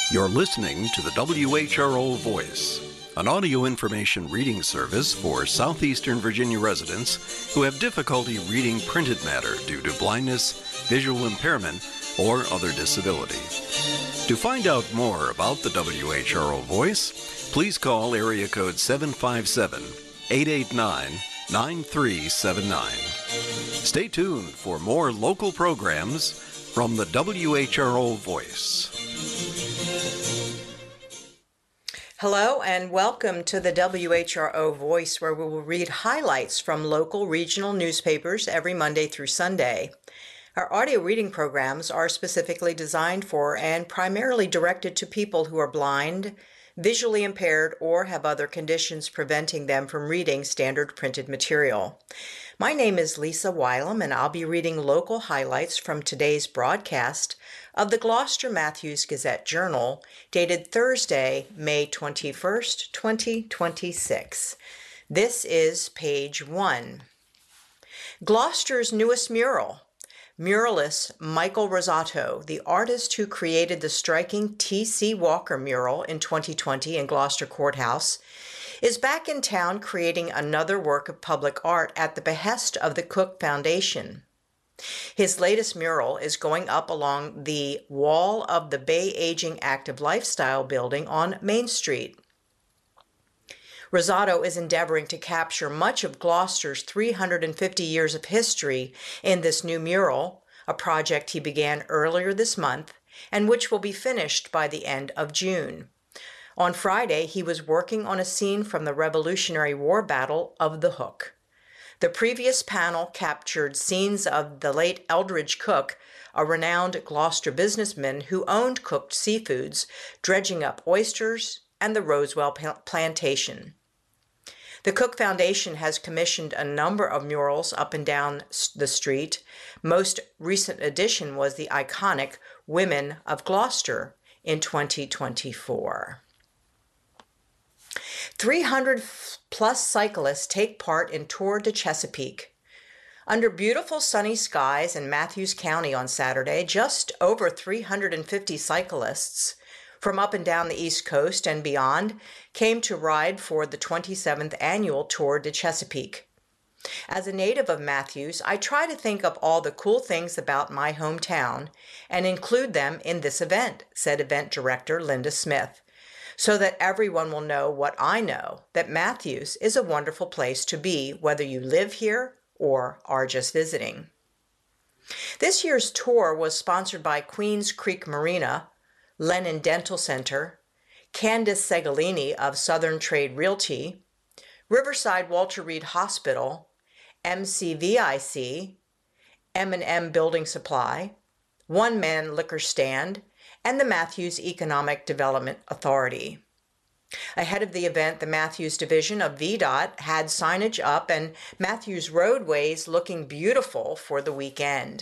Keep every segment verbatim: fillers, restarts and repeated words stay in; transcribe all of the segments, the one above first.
You're listening to the W H R O Voice, an audio information reading service for southeastern Virginia residents who have difficulty reading printed matter due to blindness, visual impairment, or other disability. To find out more about the W H R O Voice, please call area code seven five seven, eight eight nine, nine three seven nine. Stay tuned for more local programs from the W H R O Voice. Hello and welcome to the W H R O Voice, where we will read highlights from local regional newspapers every Monday through Sunday. Our audio reading programs are specifically designed for and primarily directed to people who are blind, visually impaired, or have other conditions preventing them from reading standard printed material. My name is Lisa Wylam, and I'll be reading local highlights from today's broadcast of the Gloucester Matthews Gazette Journal, dated Thursday, May twenty-first, twenty twenty-six. This is page one. Gloucester's newest mural. Muralist Michael Rosato, the artist who created the striking T C Walker mural in twenty twenty in Gloucester Courthouse, is back in town creating another work of public art at the behest of the Cook Foundation. His latest mural is going up along the wall of the Bay Aging Active Lifestyle building on Main Street. Rosato is endeavoring to capture much of Gloucester's three hundred fifty years of history in this new mural, a project he began earlier this month and which will be finished by the end of June. On Friday, he was working on a scene from the Revolutionary War Battle of the Hook. The previous panel captured scenes of the late Eldridge Cook, a renowned Gloucester businessman who owned Cooked Seafoods, dredging up oysters, and the Rosewell Plantation. The Cook Foundation has commissioned a number of murals up and down the street. Most recent addition was the iconic Women of Gloucester in twenty twenty-four. three hundred plus cyclists take part in Tour de Chesapeake. Under beautiful sunny skies in Matthews County on Saturday, just over three hundred fifty cyclists from up and down the East Coast and beyond came to ride for the twenty-seventh annual Tour de Chesapeake. As a native of Matthews, I try to think of all the cool things about my hometown and include them in this event, said event director Linda Smith, so that everyone will know what I know, that Matthews is a wonderful place to be, whether you live here or are just visiting. This year's tour was sponsored by Queens Creek Marina, Lennon Dental Center, Candace Segalini of Southern Trade Realty, Riverside Walter Reed Hospital, M C V I C, M and M Building Supply, One Man Liquor Stand, and the Matthews Economic Development Authority. Ahead of the event, the Matthews Division of V DOT had signage up and Matthews roadways looking beautiful for the weekend.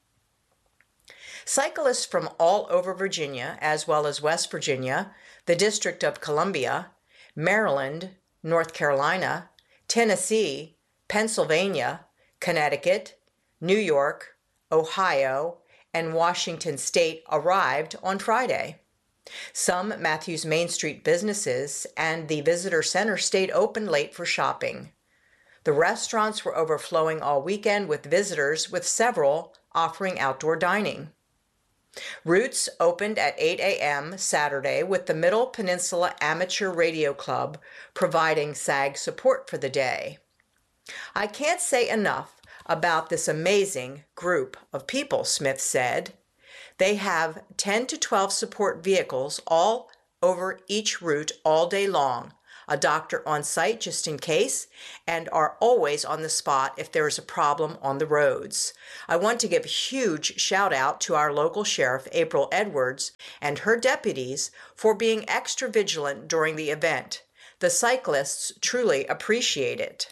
Cyclists from all over Virginia, as well as West Virginia, the District of Columbia, Maryland, North Carolina, Tennessee, Pennsylvania, Connecticut, New York, Ohio, and Washington State arrived on Friday. Some Matthews Main Street businesses and the visitor center stayed open late for shopping. The restaurants were overflowing all weekend with visitors, with several offering outdoor dining. Roots opened at eight a.m. Saturday with the Middle Peninsula Amateur Radio Club providing SAG support for the day. I can't say enough about this amazing group of people, Smith said. They have ten to twelve support vehicles all over each route all day long, a doctor on site just in case, and are always on the spot if there is a problem on the roads. I want to give a huge shout out to our local sheriff, April Edwards, and her deputies for being extra vigilant during the event. The cyclists truly appreciate it.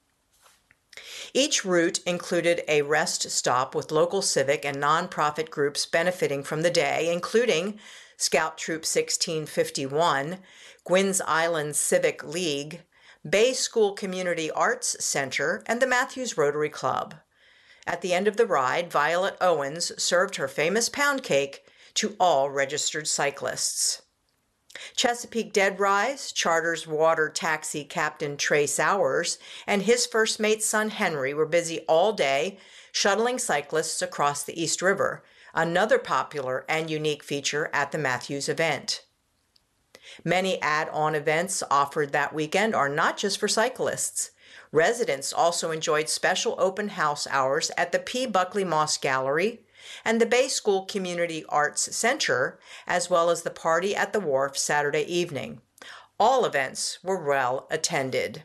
Each route included a rest stop with local civic and nonprofit groups benefiting from the day, including Scout Troop sixteen fifty-one, Gwynns Island Civic League, Bay School Community Arts Center, and the Matthews Rotary Club. At the end of the ride, Violet Owens served her famous pound cake to all registered cyclists. Chesapeake Dead Rise charters water taxi captain Trey Sowers and his first mate's son Henry were busy all day shuttling cyclists across the East River, another popular and unique feature at the Matthews event. Many add-on events offered that weekend are not just for cyclists. Residents also enjoyed special open house hours at the P. Buckley Moss Gallery and the Bay School Community Arts Center, as well as the Party at the Wharf Saturday evening. All events were well attended.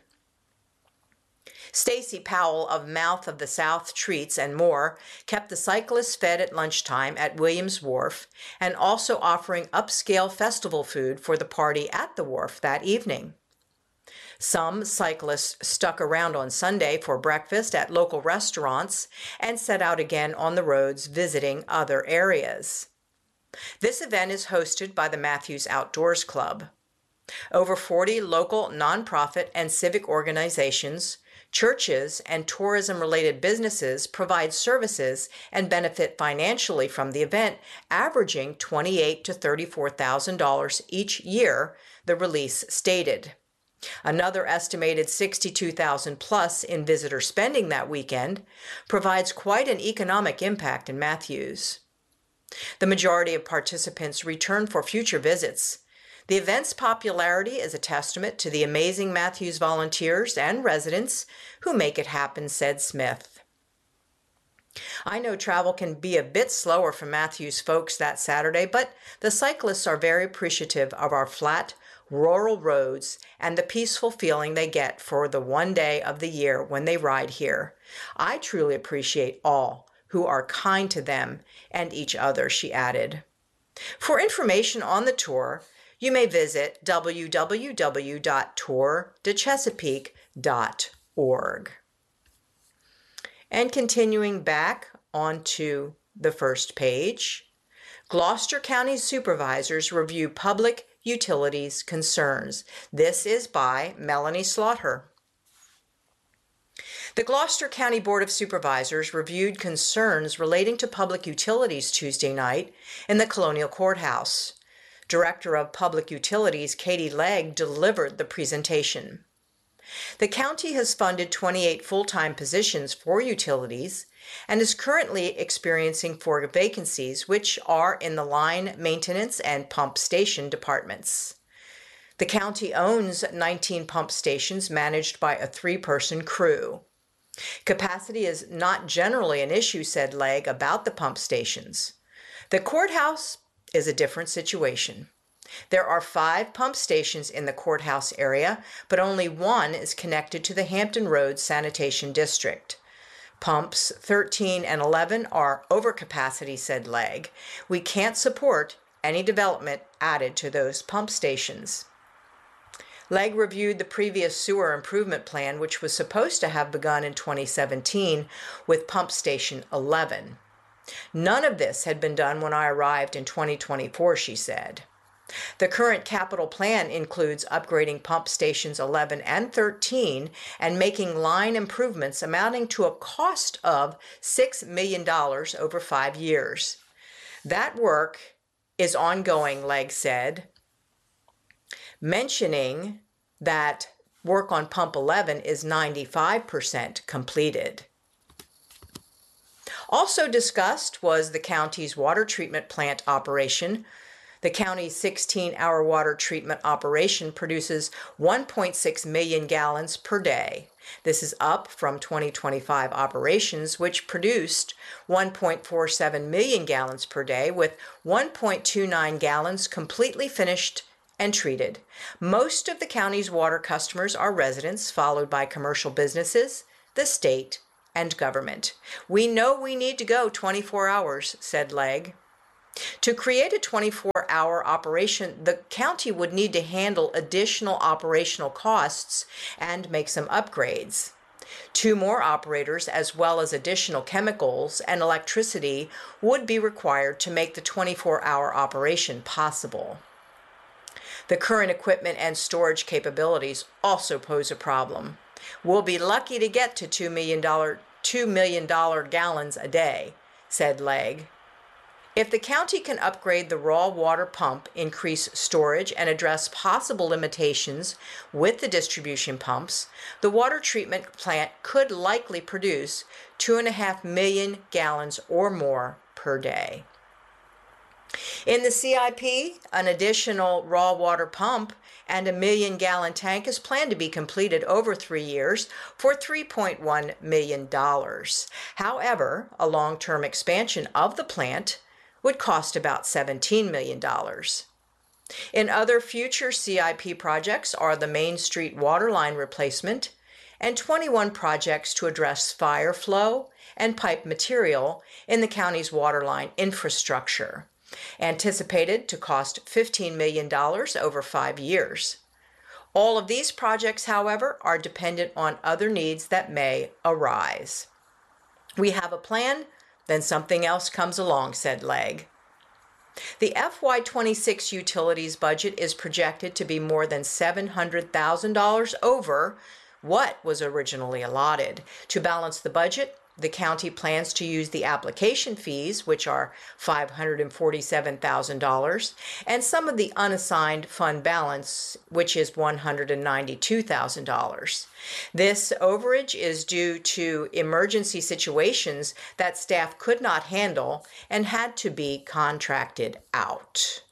Stacy Powell of Mouth of the South Treats and more kept the cyclists fed at lunchtime at Williams Wharf and also offering upscale festival food for the Party at the Wharf that evening. Some cyclists stuck around on Sunday for breakfast at local restaurants and set out again on the roads visiting other areas. This event is hosted by the Matthews Outdoors Club. Over forty local nonprofit and civic organizations, churches, and tourism-related businesses provide services and benefit financially from the event, averaging twenty-eight thousand to thirty-four thousand dollars each year, the release stated. Another estimated sixty-two thousand dollars plus in visitor spending that weekend provides quite an economic impact in Matthews. The majority of participants return for future visits. The event's popularity is a testament to the amazing Matthews volunteers and residents who make it happen, said Smith. I know travel can be a bit slower for Matthews folks that Saturday, but the cyclists are very appreciative of our flat, rural roads and the peaceful feeling they get for the one day of the year when they ride here. I truly appreciate all who are kind to them and each other, she added. For information on the tour, you may visit w w w dot tour de chesapeake dot org. And continuing back onto the first page, Gloucester County supervisors review public utilities concerns. This is by Melanie Slaughter. The Gloucester County Board of Supervisors reviewed concerns relating to public utilities Tuesday night in the Colonial Courthouse. Director of Public Utilities Katie Legg delivered the presentation. The county has funded twenty-eight full-time positions for utilities and is currently experiencing four vacancies, which are in the line maintenance and pump station departments. The county owns nineteen pump stations managed by a three-person crew. Capacity is not generally an issue, said Legg, about the pump stations. The courthouse is a different situation. There are five pump stations in the courthouse area, but only one is connected to the Hampton Roads Sanitation District. Pumps thirteen and eleven are over capacity, said Legg. We can't support any development added to those pump stations. Legg reviewed the previous sewer improvement plan, which was supposed to have begun in twenty seventeen with pump station eleven. None of this had been done when I arrived in twenty twenty-four, she said. The current capital plan includes upgrading pump stations eleven and thirteen and making line improvements amounting to a cost of six million dollars over five years. That work is ongoing, Legg said, mentioning that work on pump eleven is ninety-five percent completed. Also discussed was the county's water treatment plant operation. The county's sixteen-hour water treatment operation produces one point six million gallons per day. This is up from twenty twenty-five operations, which produced one point four seven million gallons per day, with one point two nine gallons completely finished and treated. Most of the county's water customers are residents, followed by commercial businesses, the state, and government. We know we need to go twenty-four hours, said Legg. To create a twenty-four hour operation, the county would need to handle additional operational costs and make some upgrades. Two more operators, as well as additional chemicals and electricity, would be required to make the twenty-four hour operation possible. The current equipment and storage capabilities also pose a problem. We'll be lucky to get to two million dollars two million dollars gallons a day, said Legg. If the county can upgrade the raw water pump, increase storage, and address possible limitations with the distribution pumps, the water treatment plant could likely produce two and a half million gallons or more per day. In the C I P, an additional raw water pump and a million gallon tank is planned to be completed over three years for three point one million dollars. However, a long-term expansion of the plant would cost about seventeen million dollars. In other future C I P projects are the Main Street water line replacement and twenty-one projects to address fire flow and pipe material in the county's water line infrastructure, anticipated to cost fifteen million dollars over five years. All of these projects, however, are dependent on other needs that may arise. We have a plan, then something else comes along, said Legg. The F Y twenty-six utilities budget is projected to be more than seven hundred thousand dollars over what was originally allotted. To balance the budget, the county plans to use the application fees, which are five hundred forty-seven thousand dollars, and some of the unassigned fund balance, which is one hundred ninety-two thousand dollars. This overage is due to emergency situations that staff could not handle and had to be contracted out.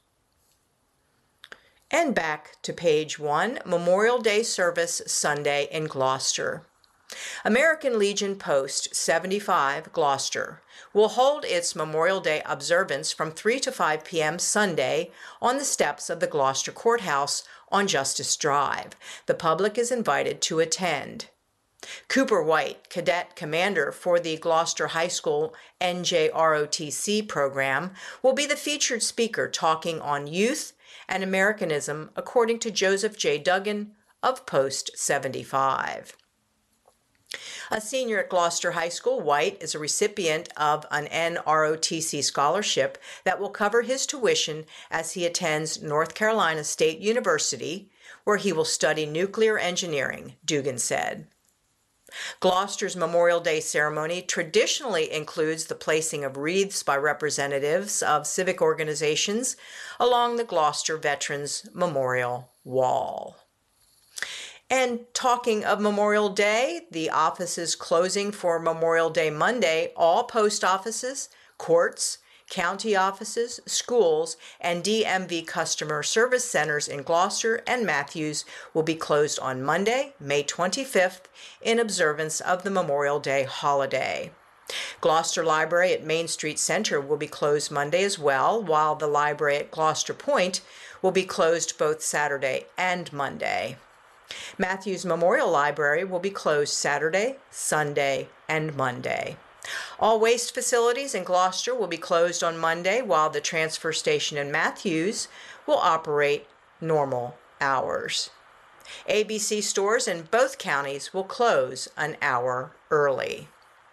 And back to page one, Memorial Day service Sunday in Gloucester. American Legion Post seventy-five, Gloucester, will hold its Memorial Day observance from three to five p m Sunday on the steps of the Gloucester Courthouse on Justice Drive. The public is invited to attend. Cooper White, cadet commander for the Gloucester High School N J R O T C program, will be the featured speaker talking on youth and Americanism, according to Joseph J. Duggan of Post seventy-five. A senior at Gloucester High School, White is a recipient of an N R O T C scholarship that will cover his tuition as he attends North Carolina State University, where he will study nuclear engineering, Dugan said. Gloucester's Memorial Day ceremony traditionally includes the placing of wreaths by representatives of civic organizations along the Gloucester Veterans Memorial Wall. And talking of Memorial Day, the offices closing for Memorial Day Monday, all post offices, courts, county offices, schools, and D M V customer service centers in Gloucester and Matthews will be closed on Monday, May twenty-fifth, in observance of the Memorial Day holiday. Gloucester Library at Main Street Center will be closed Monday as well, while the library at Gloucester Point will be closed both Saturday and Monday. Matthews Memorial Library will be closed Saturday, Sunday, and Monday. All waste facilities in Gloucester will be closed on Monday, while the transfer station in Matthews will operate normal hours. A B C stores in both counties will close an hour early.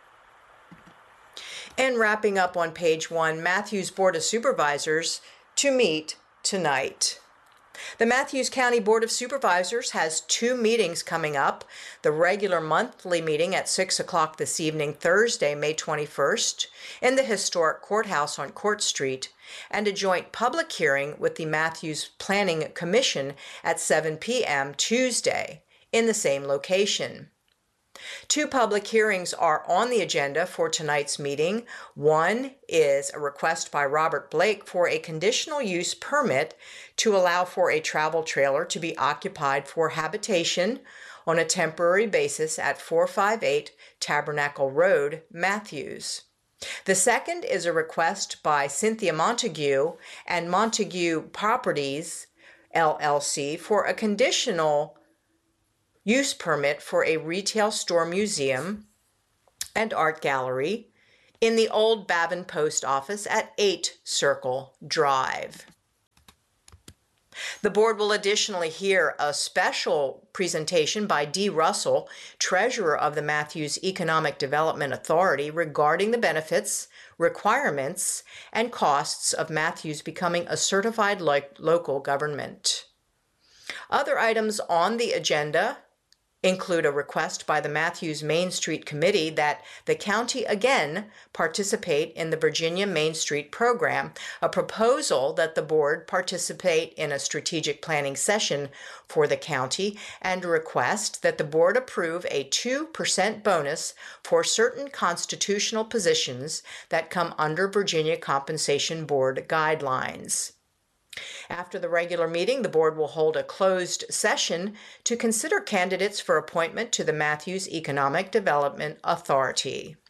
And wrapping up on page one, Matthews Board of Supervisors to meet tonight. The Matthews County Board of Supervisors has two meetings coming up, the regular monthly meeting at six o'clock this evening, Thursday, May twenty-first, in the historic courthouse on Court Street, and a joint public hearing with the Matthews Planning Commission at seven p m Tuesday in the same location. Two public hearings are on the agenda for tonight's meeting. One is a request by Robert Blake for a conditional use permit to allow for a travel trailer to be occupied for habitation on a temporary basis at four fifty-eight Tabernacle Road, Matthews. The second is a request by Cynthia Montague and Montague Properties, L L C, for a conditional use permit for a retail store museum and art gallery in the old Bavin Post Office at eight Circle Drive. The board will additionally hear a special presentation by Dee Russell, treasurer of the Matthews Economic Development Authority, regarding the benefits, requirements, and costs of Matthews becoming a certified lo- local government. Other items on the agenda include a request by the Matthews Main Street Committee that the county again participate in the Virginia Main Street Program, a proposal that the board participate in a strategic planning session for the county, and a request that the board approve a two percent bonus for certain constitutional positions that come under Virginia Compensation Board guidelines. After the regular meeting, the board will hold a closed session to consider candidates for appointment to the Matthews Economic Development Authority.